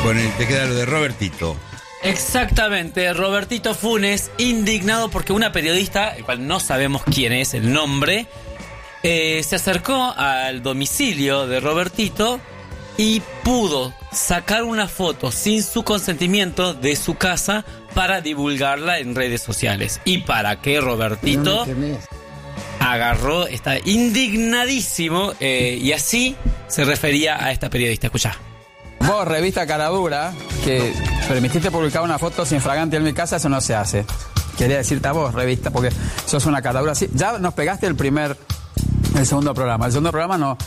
Bueno, te queda lo de Robertito. Exactamente, Robertito Funes, indignado porque una periodista, el cual no sabemos quién es el nombre, se acercó al domicilio de Robertito y pudo sacar una foto sin su consentimiento de su casa para divulgarla en redes sociales. ¿Y para qué Robertito agarró? Está indignadísimo y así se refería a esta periodista. Escuchá. Vos, revista Caradura, que permitiste publicar una foto sin fragante en mi casa, eso no se hace. Quería decirte a vos, revista, porque sos una caradura. Sí, ya nos pegaste el segundo programa. El segundo programa no,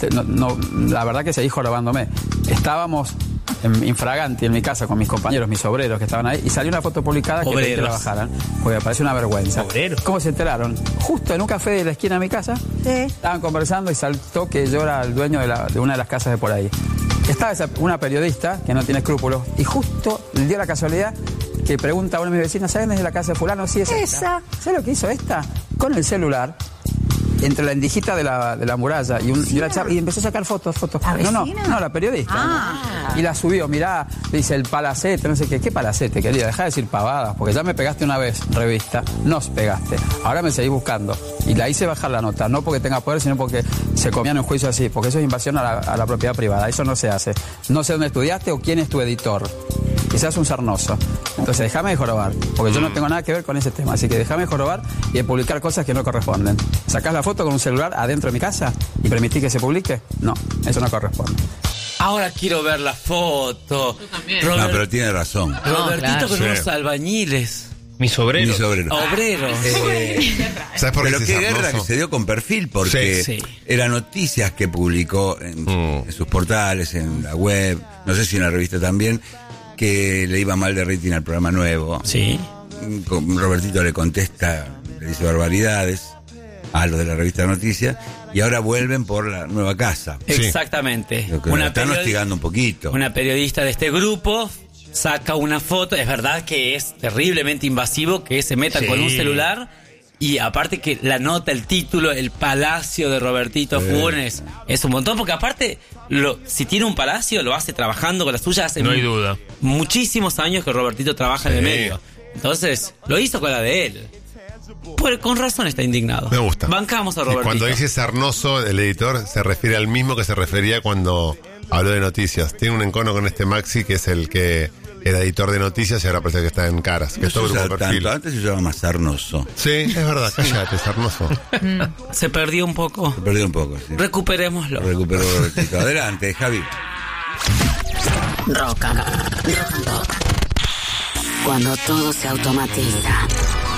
la verdad que seguí jorobándome. Estábamos en infraganti en mi casa con mis compañeros, mis obreros que estaban ahí, y salió una foto publicada que pedí que trabajaran, porque me parece una vergüenza. ¿Obreros? ¿Cómo se enteraron? Justo en un café de la esquina de mi casa, estaban conversando y saltó que yo era el dueño de una de las casas de por ahí. Estaba una periodista que no tiene escrúpulos y justo le dio la casualidad que pregunta a uno de mis vecinos, ¿saben desde la casa de fulano? Sí, es esa. ¿Sabes lo que hizo esta? Con el celular, entre la endijita de la muralla y una chapa, y empezó a sacar fotos. No, la periodista. Y la subió, mirá, dice el palacete, no sé qué palacete, querida, dejá de decir pavadas, porque ya me pegaste una vez, revista, nos pegaste, ahora me seguís buscando. Y la hice bajar la nota, no porque tenga poder, sino porque se comían un juicio así, porque eso es invasión a la propiedad privada, eso no se hace. No sé dónde estudiaste o quién es tu editor. Quizás un sarnoso. Entonces déjame de jorobar, porque yo no tengo nada que ver con ese tema, así que déjame de jorobar y de publicar cosas que no corresponden. ¿Sacás la foto con un celular adentro de mi casa y permitís que se publique? No, eso no corresponde. Ahora quiero ver la foto. Yo también. No, pero tiene razón. Robertito con unos albañiles. Mis obreros. Obreros. ¿Sabes por qué? Pero qué guerra que se dio con Perfil, porque eran noticias que publicó en sus portales, en la web, no sé si en la revista también, que le iba mal de rating al programa nuevo. Sí. Robertito le contesta, le dice barbaridades a los de la revista de noticias, y ahora vuelven por la nueva casa. Exactamente. Lo que nos están hostigando un poquito. Una periodista de este grupo saca una foto. Es verdad que es terriblemente invasivo que se metan con un celular. Y aparte que la nota, el título, el palacio de Robertito Funes, es un montón. Porque aparte, si tiene un palacio, lo hace trabajando con la suya. Hace no hay duda. Muchísimos años que Robertito trabaja en el medio. Entonces, lo hizo con la de él. Con razón está indignado. Me gusta. Bancamos a Robertito. Y cuando dice Sarnoso, el editor se refiere al mismo que se refería cuando habló de noticias. Tiene un encono con este Maxi, que es el que era editor de noticias y ahora parece que está en Caras. Que No se usa tanto, antes se llamaba más Sarnoso. Sí, es verdad, cállate, Sarnoso. Se perdió un poco. Sí. Recuperémoslo. Recuperó Robertito. Adelante, Javi. Rock and Pop. Cuando todo se automatiza.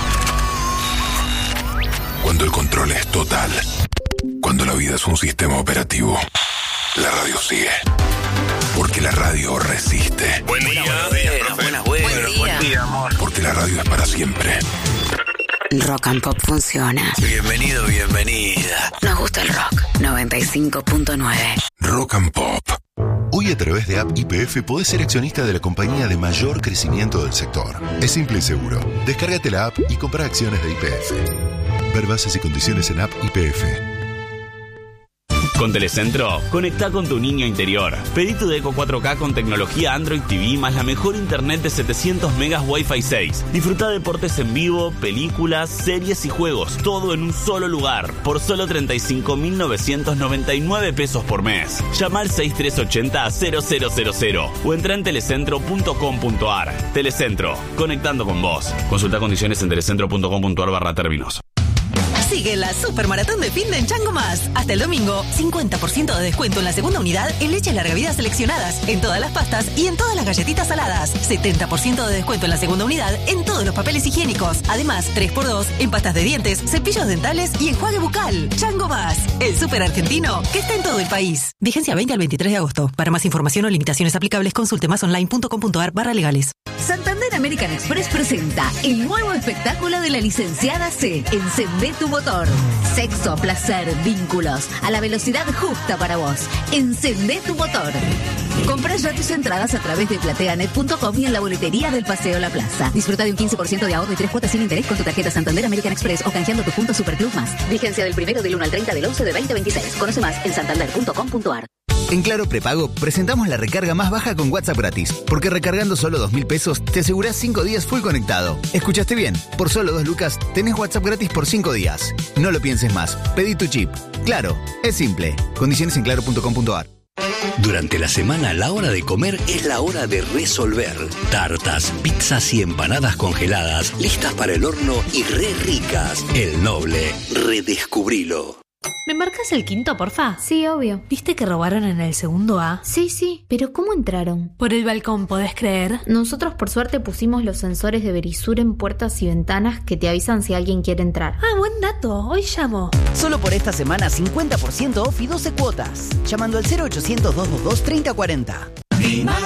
Cuando el control es total. Cuando la vida es un sistema operativo. La radio sigue. Porque la radio resiste. Buen día. Buen día, amor. Porque la radio es para siempre. Rock and Pop funciona. Bienvenido, bienvenida. Nos gusta el rock. 95.9. Rock and Pop. Hoy a través de App YPF podés ser accionista de la compañía de mayor crecimiento del sector. Es simple y seguro. Descárgate la app y compra acciones de YPF. Ver bases y condiciones en App YPF. Con Telecentro, conectá con tu niño interior. Pedí tu Deco 4K con tecnología Android TV más la mejor internet de 700 megas Wi-Fi 6. Disfruta deportes en vivo, películas, series y juegos, todo en un solo lugar, por solo 35.999 pesos por mes. Llama al 6380-0000 o entra en telecentro.com.ar. Telecentro, conectando con vos. Consulta condiciones en telecentro.com.ar/términos. Sigue la Supermaratón de Fin de en Chango Más. Hasta el domingo, 50% de descuento en la segunda unidad en leche larga vida seleccionadas, en todas las pastas y en todas las galletitas saladas. 70% de descuento en la segunda unidad en todos los papeles higiénicos. Además, 3x2 en pastas de dientes, cepillos dentales y enjuague bucal. Chango Más, el súper argentino que está en todo el país. Vigencia 20 al 23 de agosto. Para más información o limitaciones aplicables, consulte másonline.com.ar/legales. Santander American Express presenta el nuevo espectáculo de la licenciada C. Encendé tu motor. Sexo, placer, vínculos, a la velocidad justa para vos. Encendé tu motor. Comprá ya tus entradas a través de plateanet.com y en la boletería del Paseo La Plaza. Disfruta de un 15% de ahorro y 3 cuotas sin interés con tu tarjeta Santander American Express o canjeando tu punto Superclub Más. Vigencia del 1 del 1 al 30 del 11 de 2026. Conoce más en santander.com.ar. En Claro Prepago presentamos la recarga más baja con WhatsApp gratis, porque recargando solo 2.000 pesos te asegurás 5 días full conectado. ¿Escuchaste bien? Por solo 2 lucas tenés WhatsApp gratis por 5 días. No lo pienses más, pedí tu chip. Claro, es simple. Condiciones en claro.com.ar. Durante la semana, la hora de comer es la hora de resolver. Tartas, pizzas y empanadas congeladas, listas para el horno y re ricas. El Noble, redescubrilo. ¿Me marcas el quinto, porfa? Sí, obvio. ¿Viste que robaron en el segundo A? Sí, pero ¿cómo entraron? Por el balcón, ¿podés creer? Nosotros por suerte pusimos los sensores de Verisur en puertas y ventanas que te avisan si alguien quiere entrar. Ah, buen dato. Hoy llamo. Solo por esta semana 50% off y 12 cuotas. Llamando al 0800-222-3040. Mi